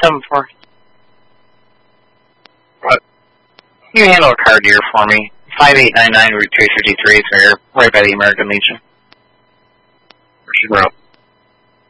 7-4. What? You handle a car deer for me. 5899 Route 353, so you're right by the American Legion. Where's your route?